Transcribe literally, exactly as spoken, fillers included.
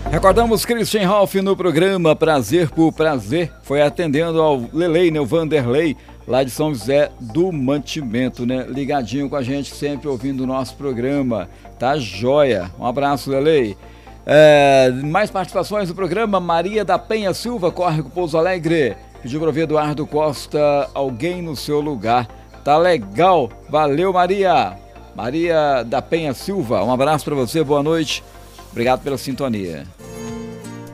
Recordamos Christian Ralph no programa Prazer por Prazer, foi atendendo ao Lelei, né, o Vanderlei, lá de São José do Mantimento, né? Ligadinho com a gente, sempre ouvindo o nosso programa. Tá joia. Um abraço, Lelei. É, mais participações do programa. Maria da Penha Silva, Córrego Pouso Alegre. Pediu para ver Eduardo Costa, Alguém no Seu Lugar. Tá legal. Valeu, Maria. Maria da Penha Silva, um abraço para você, boa noite. Obrigado pela sintonia.